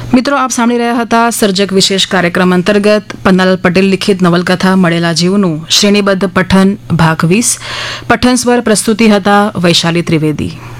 મિત્રો, આપ સાંભળી રહ્યા હતા સર્જક વિશેષ કાર્યક્રમ અંતર્ગત પન્નાલાલ પટેલ લિખિત નવલકથા મળેલા જીવનું શ્રેણીબદ્ધ પઠન ભાગ 20. પઠન સ્વર પ્રસ્તુતિ હતા વૈશાલી ત્રિવેદી.